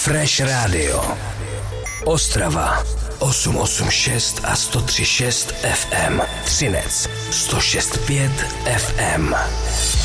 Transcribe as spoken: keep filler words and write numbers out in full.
Fresh Radio. Ostrava osm osm šest a sto tři šest F M. Třinec sto šest pět F M.